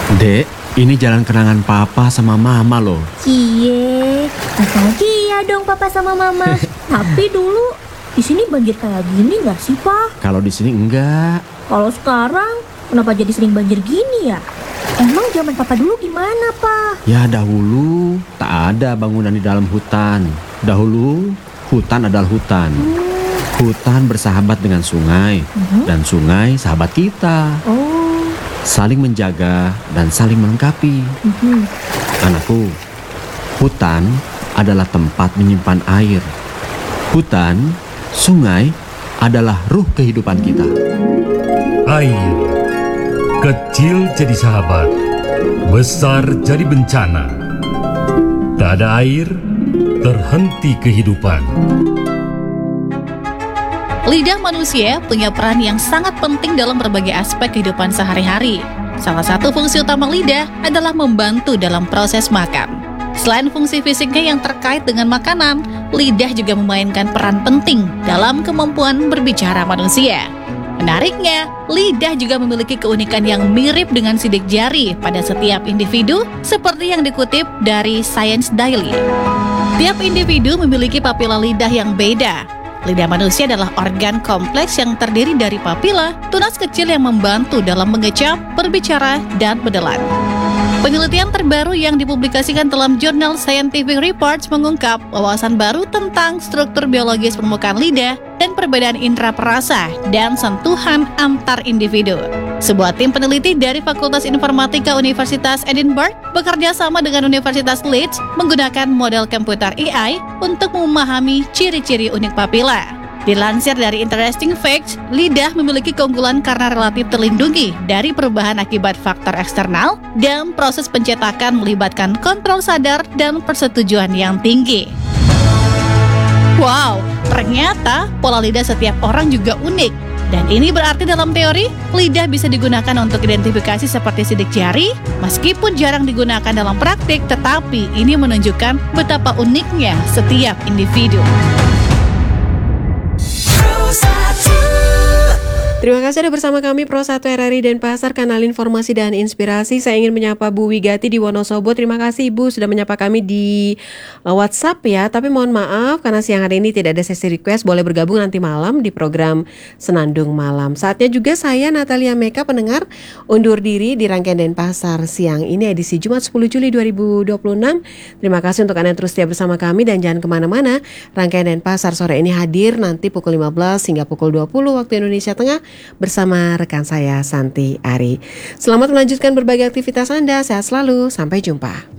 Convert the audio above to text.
Dek, ini jalan kenangan papa sama mama loh. Cie, nostalgia dong papa sama mama. Tapi dulu di sini banjir kayak gini nggak sih, Pak? Kalau di sini enggak. Kalau sekarang kenapa jadi sering banjir gini ya? Emang zaman papa dulu gimana, Pak? Ya dahulu tak ada bangunan di dalam hutan. Dahulu hutan adalah hutan. Hutan bersahabat dengan sungai, dan sungai sahabat kita. Oh. Saling menjaga dan saling melengkapi. Anakku, hutan adalah tempat menyimpan air. Hutan, sungai adalah ruh kehidupan kita. Air, kecil jadi sahabat, besar jadi bencana. Tak ada air, terhenti kehidupan. Lidah manusia punya peran yang sangat penting dalam berbagai aspek kehidupan sehari-hari. Salah satu fungsi utama lidah adalah membantu dalam proses makan. Selain fungsi fisiknya yang terkait dengan makanan, lidah juga memainkan peran penting dalam kemampuan berbicara manusia. Menariknya, lidah juga memiliki keunikan yang mirip dengan sidik jari pada setiap individu, seperti yang dikutip dari Science Daily. Tiap individu memiliki papila lidah yang beda. Lidah manusia adalah organ kompleks yang terdiri dari papila, tunas kecil yang membantu dalam mengecap, berbicara, dan menelan. Penelitian terbaru yang dipublikasikan dalam jurnal Scientific Reports mengungkap wawasan baru tentang struktur biologis permukaan lidah dan perbedaan indera perasa dan sentuhan antar individu. Sebuah tim peneliti dari Fakultas Informatika Universitas Edinburgh bekerja sama dengan Universitas Leeds menggunakan model komputer AI untuk memahami ciri-ciri unik papila. Dilansir dari Interesting Facts, lidah memiliki keunggulan karena relatif terlindungi dari perubahan akibat faktor eksternal dan proses pencetakan melibatkan kontrol sadar dan persetujuan yang tinggi. Wow, ternyata pola lidah setiap orang juga unik. Dan ini berarti dalam teori, lidah bisa digunakan untuk identifikasi seperti sidik jari, meskipun jarang digunakan dalam praktik, tetapi ini menunjukkan betapa uniknya setiap individu. Terima kasih sudah bersama kami Pro 1 RRI Denpasar, kanal informasi dan inspirasi. Saya ingin menyapa Bu Wigati di Wonosobo. Terima kasih Ibu sudah menyapa kami di WhatsApp ya. Tapi mohon maaf karena siang hari ini tidak ada sesi request. Boleh bergabung nanti malam di program Senandung Malam. Saatnya juga saya Natalia Meka pendengar undur diri di rangkaian Denpasar siang ini edisi Jumat 10 Juli 2026. Terima kasih untuk Anda yang terus setia bersama kami dan jangan kemana-mana. Rangkaian Denpasar sore ini hadir nanti pukul 15 hingga pukul 20 waktu Indonesia Tengah bersama rekan saya Santi Ari. Selamat melanjutkan berbagai aktivitas Anda. Sehat selalu. Sampai jumpa.